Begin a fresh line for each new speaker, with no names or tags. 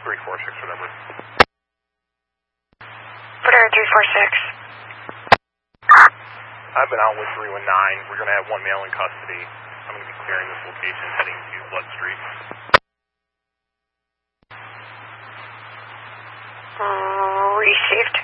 346, whatever.
Whatever, 346.
I've been out with 319. We're going to have one male in custody. I'm going to be clearing this location, heading to Blood Street.
Received.